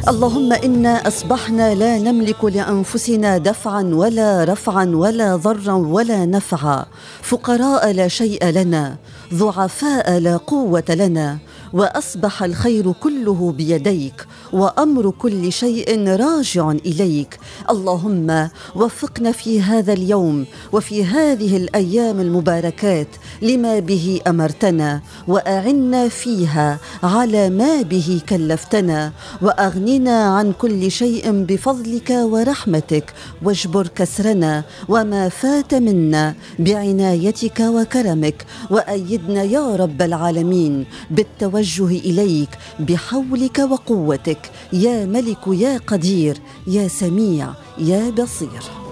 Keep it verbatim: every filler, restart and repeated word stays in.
اللهم إنا أصبحنا لا نملك لأنفسنا دفعا ولا رفعا ولا ضرا ولا نفعا، فقراء لا شيء لنا، ضعفاء لا قوة لنا، وأصبح الخير كله بيديك، وأمر كل شيء راجع إليك. اللهم وفقنا في هذا اليوم وفي هذه الأيام المباركات لما به أمرتنا، وأعنا فيها على ما به كلفتنا، وأغننا عن كل شيء بفضلك ورحمتك، واجبر كسرنا وما فات منا بعنايتك وكرمك، وأيدنا يا رب العالمين بالتوجه إليك بحولك وقوتك، يا ملك يا قدير يا سميع يا بصير.